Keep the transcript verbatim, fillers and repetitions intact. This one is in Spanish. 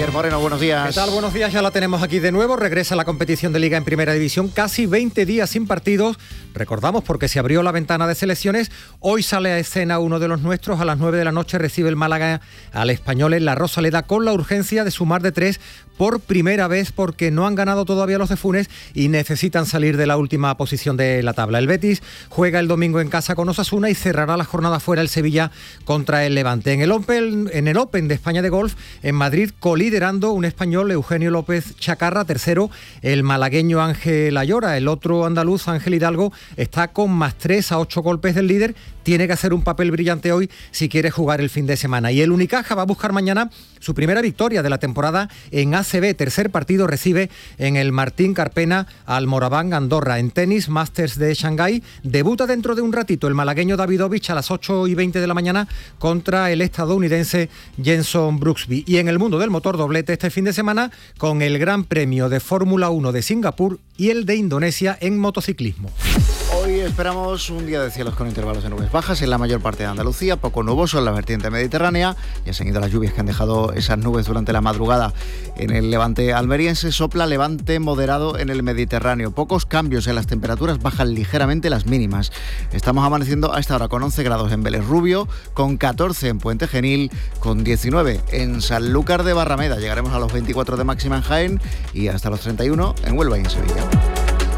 Javier Moreno, buenos días. ¿Qué tal? Buenos días, ya la tenemos aquí de nuevo. Regresa la competición de Liga en Primera División, casi veinte días sin partidos. Recordamos porque se abrió la ventana de selecciones. Hoy sale a escena uno de los nuestros. A las nueve de la noche recibe el Málaga al Español en la Rosaleda con la urgencia de sumar de tres por primera vez porque no han ganado todavía los de Funes y necesitan salir de la última posición de la tabla. El Betis juega el domingo en casa con Osasuna y cerrará la jornada fuera el Sevilla contra el Levante. En el Open, en el Open de España de golf, en Madrid, coliderando un español, Eugenio López Chacarra, tercero, el malagueño Ángel Ayora. El otro andaluz, Ángel Hidalgo, está con más tres a ocho golpes del líder. Tiene que hacer un papel brillante hoy si quiere jugar el fin de semana. Y el Unicaja va a buscar mañana su primera victoria de la temporada en A C B. Tercer partido recibe en el Martín Carpena al Moraván Andorra. En tenis, Masters de Shanghái, debuta dentro de un ratito el malagueño Davidovich a las ocho y veinte de la mañana contra el estadounidense Jenson Brooksby. Y en el mundo del motor, doblete este fin de semana con el Gran Premio de Fórmula uno de Singapur y el de Indonesia en motociclismo. Hoy esperamos un día de cielos con intervalos de nubes bajas en la mayor parte de Andalucía, poco nuboso en la vertiente mediterránea. Ya se han ido las lluvias que han dejado esas nubes durante la madrugada en el levante almeriense. Sopla levante moderado en el Mediterráneo. Pocos cambios en las temperaturas, bajan ligeramente las mínimas. Estamos amaneciendo a esta hora con once grados en Vélez Rubio, con catorce en Puente Genil, con diecinueve en Sanlúcar de Barrameda. Llegaremos a los veinticuatro de máxima en Jaén y hasta los treinta y uno en Huelva y en Sevilla.